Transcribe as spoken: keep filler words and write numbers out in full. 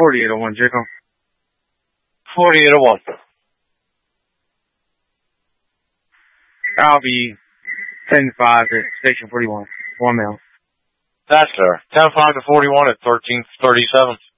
forty-eight oh one, Jacob. forty-eight oh one. I'll be ten five at Station forty-one. One mile. That's there. ten five to forty-one at thirteen thirty-seven.